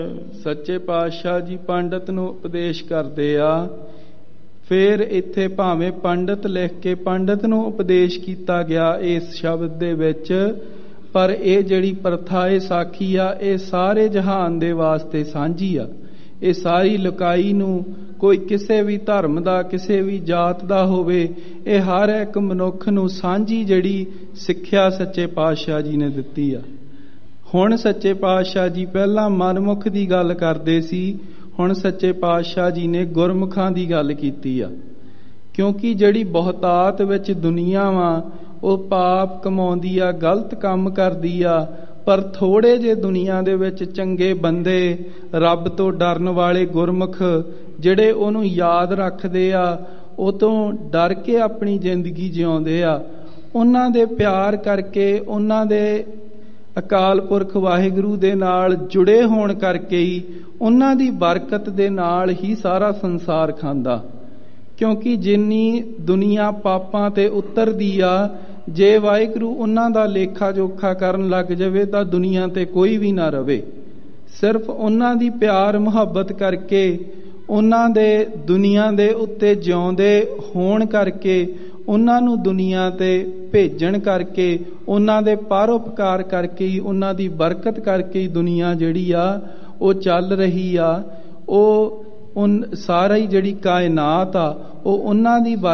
ਸੱਚੇ ਪਾਤਸ਼ਾਹ ਜੀ ਪੰਡਤ ਨੂੰ ਉਪਦੇਸ਼ ਕਰਦੇ ਆ। ਫਿਰ ਇੱਥੇ ਭਾਵੇਂ ਪੰਡਤ ਲਿਖ ਕੇ ਪੰਡਤ ਨੂੰ ਉਪਦੇਸ਼ ਕੀਤਾ ਗਿਆ ਇਸ ਸ਼ਬਦ ਦੇ ਵਿੱਚ, ਪਰ ਇਹ ਜਿਹੜੀ ਪ੍ਰਥਾ ਇਹ ਸਾਖੀ ਆ, ਇਹ ਸਾਰੇ ਜਹਾਨ ਦੇ ਵਾਸਤੇ ਸਾਂਝੀ ਆ। ਇਹ ਸਾਰੀ ਲੁਕਾਈ ਨੂੰ, ਕੋਈ ਕਿਸੇ ਵੀ ਧਰਮ ਦਾ, ਕਿਸੇ ਵੀ ਜਾਤ ਦਾ ਹੋਵੇ, ਇਹ ਹਰ ਇੱਕ ਮਨੁੱਖ ਨੂੰ ਸਾਂਝੀ ਜਿਹੜੀ ਸਿੱਖਿਆ ਸੱਚੇ ਪਾਤਸ਼ਾਹ ਜੀ ਨੇ ਦਿੱਤੀ ਆ। ਹੁਣ ਸੱਚੇ ਪਾਤਸ਼ਾਹ ਜੀ ਪਹਿਲਾਂ ਮਨਮੁਖ ਦੀ ਗੱਲ ਕਰਦੇ ਸੀ, ਹੁਣ ਸੱਚੇ ਪਾਤਸ਼ਾਹ ਜੀ ਨੇ ਗੁਰਮੁਖਾਂ ਦੀ ਗੱਲ ਕੀਤੀ ਆ। ਕਿਉਂਕਿ ਜਿਹੜੀ ਬਹੁਤਾਤ ਵਿੱਚ ਦੁਨੀਆ ਵਾ, ਉਹ ਪਾਪ ਕਮਾਉਂਦੀ ਆ, ਗਲਤ ਕੰਮ ਕਰਦੀ ਆ, ਪਰ ਥੋੜੇ ਜਿਹੇ ਦੁਨੀਆ ਦੇ ਵਿੱਚ ਚੰਗੇ ਬੰਦੇ, ਰੱਬ ਤੋਂ ਡਰਨ ਵਾਲੇ ਗੁਰਮੁਖ ਜਿਹੜੇ ਉਹਨੂੰ ਯਾਦ ਰੱਖਦੇ ਆ, ਉਹ ਤੋਂ ਡਰ ਕੇ ਆਪਣੀ ਜ਼ਿੰਦਗੀ ਜਿਉਂਦੇ ਆ। ਉਹਨਾਂ ਦੇ ਪਿਆਰ ਕਰਕੇ, ਉਹਨਾਂ ਦੇ ਅਕਾਲ ਪੁਰਖ ਵਾਹਿਗੁਰੂ ਦੇ ਨਾਲ ਜੁੜੇ ਹੋਣ ਕਰਕੇ ਹੀ, ਉਹਨਾਂ ਦੀ ਬਰਕਤ ਦੇ ਨਾਲ ਹੀ ਸਾਰਾ ਸੰਸਾਰ ਖਾਂਦਾ। ਕਿਉਂਕਿ ਜਿੰਨੀ ਦੁਨੀਆ ਪਾਪਾਂ ਤੇ ਉਤਰਦੀ ਆ, ਜੇ ਵਾਹਿਗੁਰੂ ਉਹਨਾਂ ਦਾ ਲੇਖਾ ਜੋਖਾ ਕਰਨ ਲੱਗ ਜਾਵੇ ਤਾਂ ਦੁਨੀਆ ਤੇ ਕੋਈ ਵੀ ਨਾ ਰਵੇ। ਸਿਰਫ ਉਹਨਾਂ ਦੀ ਪਿਆਰ ਮੁਹੱਬਤ ਕਰਕੇ, ਉਹਨਾਂ ਦੇ ਦੁਨੀਆ ਦੇ ਉੱਤੇ ਜਿਉਂਦੇ ਹੋਣ ਕਰਕੇ, ਉਹਨਾਂ ਨੂੰ ਦੁਨੀਆ ਤੇ ਭੇਜਣ ਕਰਕੇ, ਉਹਨਾਂ ਦੇ ਪਰਉਪਕਾਰ ਕਰਕੇ ਹੀ, ਉਹਨਾਂ ਦੀ ਬਰਕਤ ਕਰਕੇ ਹੀ ਦੁਨੀਆ ਜਿਹੜੀ ਆ ਉਹ ਚੱਲ ਰਹੀ ਆ। ਉਹ ਸਾਰਾ ਹੀ ਜਿਹੜੀ ਕਾਇਨਾਤ ਆ, ਉਹ ਉਹਨਾਂ ਦੀ